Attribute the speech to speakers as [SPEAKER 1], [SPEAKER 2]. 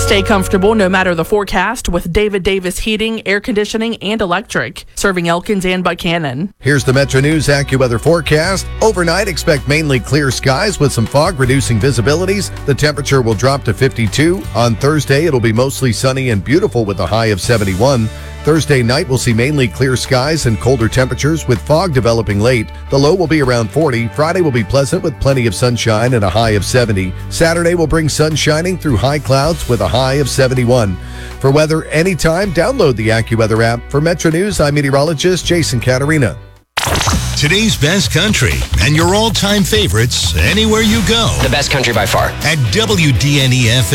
[SPEAKER 1] Stay comfortable no matter the forecast with David Davis Heating, Air Conditioning, and Electric, serving Elkins and Buchanan.
[SPEAKER 2] Here's the Metro News AccuWeather forecast. Overnight, expect mainly clear skies with some fog reducing visibilities. The temperature will drop to 52. On Thursday, it'll be mostly sunny and beautiful with a high of 71. Thursday night, we'll see mainly clear skies and colder temperatures with fog developing late. The low will be around 40. Friday will be pleasant with plenty of sunshine and a high of 70. Saturday will bring sun shining through high clouds with a high of 71. For weather anytime, download the AccuWeather app. For Metro News, I'm meteorologist Jason Caterina.
[SPEAKER 3] Today's best country and your all-time favorites anywhere you go.
[SPEAKER 4] The best country by far.
[SPEAKER 3] At WDNEF.